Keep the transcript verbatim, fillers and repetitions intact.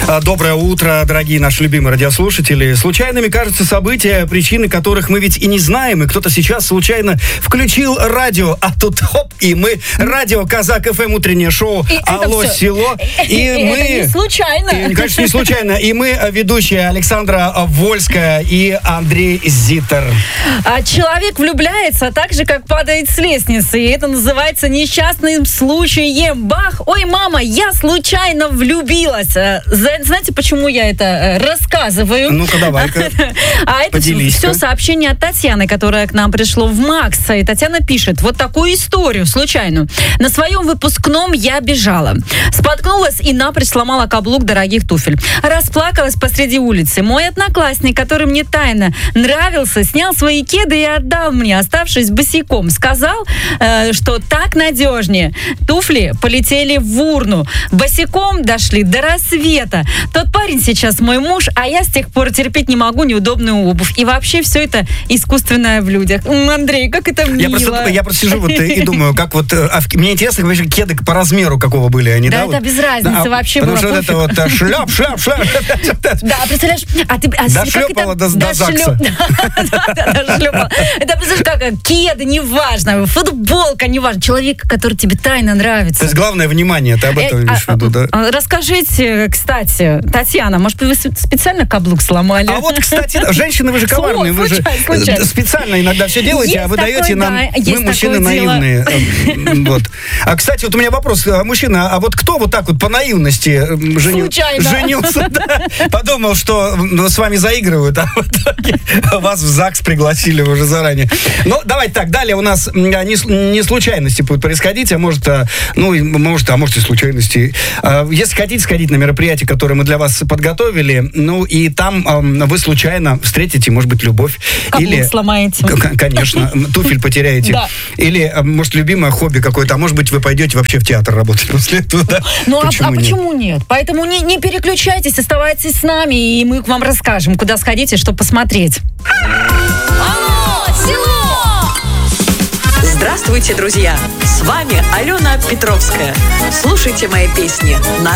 Доброе утро, дорогие наши любимые радиослушатели. Случайными кажутся события, причины которых мы ведь и не знаем. И кто-то сейчас случайно включил радио, а тут хоп, и мы радио Казак эф эм утреннее шоу и Алло, село. И, и мы... это не случайно. И, конечно, не случайно. И мы ведущие Александра Вольская и Андрей Зитер. А человек влюбляется так же, как падает с лестницы. И это называется несчастным случаем. Бах! Ой, мама, я случайно влюбилась. Знаете, почему я это рассказываю? Ну-ка, давай-ка. А это все сообщение от Татьяны, которое к нам пришло в Макс. И Татьяна пишет вот такую историю случайную. На своем выпускном я бежала. Споткнулась и напрочь сломала каблук дорогих туфель. Расплакалась посреди улицы. Мой одноклассник, который мне тайно нравился, снял свои кеды и отдал мне, оставшись босиком. Сказал, э, что так надежнее. Туфли полетели в урну. Босиком дошли до рассвета. Тот парень сейчас мой муж, а я с тех пор терпеть не могу неудобную обувь. И вообще все это искусственное в людях. Андрей, как это мило. Я просто, я просто сижу вот и, и думаю, как вот... А, мне интересно, вообще, кеды по размеру какого были они, да? Да, это вот? без разницы да, вообще потому было. Потому что пофиг. это вот шляп, шляп, шляп. Да, представляешь, а ты... А дошлепала до, до ЗАГСа. Дошлепала. Это, представляешь, как кеды, неважно, футболка, неважно. Человек, который тебе тайно нравится. То есть главное внимание, ты об этом имеешь в виду, да? Расскажите, кстати, Татьяна, может, вы специально каблук сломали? А вот, кстати, женщины, вы же коварные, вы же специально иногда все делаете, а вы даете нам, мы, мужчины, наивные. Вот. А, кстати, вот у меня вопрос, мужчина, а вот кто вот так вот по наивности женился, подумал, что с вами заигрывают, а в итоге вас в ЗАГС пригласили уже заранее. Ну, давайте так, далее у нас не случайности будут происходить, а может, ну, может, а может и случайности. Если хотите сходить на мероприятие, которое мы для вас подготовили, ну, и там вы случайно встретите, может быть, любовь. Каблук или сломаете. Конечно, туфель потеряете. Да. Или, может, любимое хобби какое-то, а может быть, вы пойдете вообще в театр работать после этого, да? Ну, почему а, а почему нет? нет? Поэтому не, не переключайтесь, оставайтесь с нами, и мы вам расскажем, куда сходите, что посмотреть. Алло, село! Здравствуйте, друзья! С вами Алена Петровская. Слушайте мои песни на